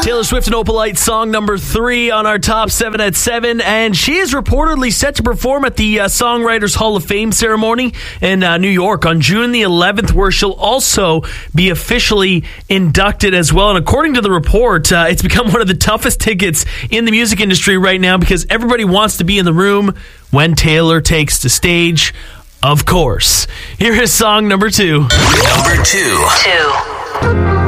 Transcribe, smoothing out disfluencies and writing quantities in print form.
Taylor Swift and Opalite, song number 3 on our top 7 at 7, and she is reportedly set to perform at the Songwriters Hall of Fame ceremony in New York on June the 11th, where she'll also be officially inducted as well. And according to the report, it's become one of the toughest tickets in the music industry right now because everybody wants to be in the room when Taylor takes the stage. Of course. Here is song number 2. Number 2.